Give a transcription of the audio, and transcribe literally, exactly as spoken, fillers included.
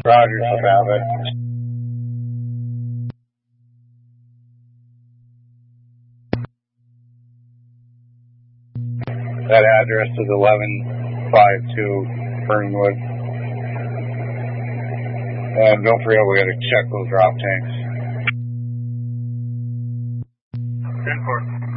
Roger, so have it. That address is eleven fifty-two Fernwood. And don't forget, we gotta check those drop tanks. ten four.